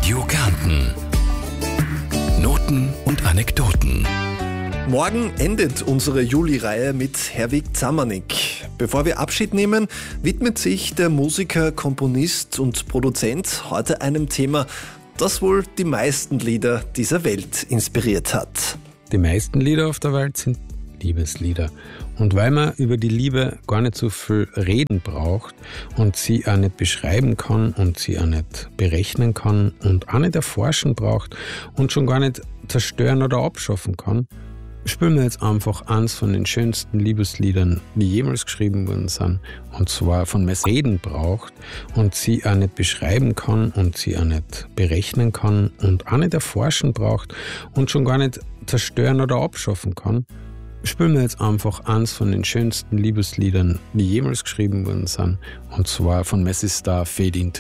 Radio Kärnten. Noten und Anekdoten. Morgen endet unsere Juli-Reihe mit Herwig Zamanek. Bevor wir Abschied nehmen, widmet sich der Musiker, Komponist und Produzent heute einem Thema, das wohl die meisten Lieder dieser Welt inspiriert hat. Die meisten Lieder auf der Welt sind Liebeslieder. Und weil man über die Liebe gar nicht so viel reden braucht und sie auch nicht beschreiben kann und sie auch nicht berechnen kann und auch nicht erforschen braucht und schon gar nicht zerstören oder abschaffen kann, spielen wir jetzt einfach eins von den schönsten Liebesliedern, die jemals geschrieben worden sind. Und zwar von Reden braucht und sie auch nicht beschreiben kann und sie auch nicht berechnen kann und auch nicht erforschen braucht und schon gar nicht zerstören oder abschaffen kann, spielen wir jetzt einfach eins von den schönsten Liebesliedern, die jemals geschrieben worden sind. Und zwar von Messi Star, Fade Into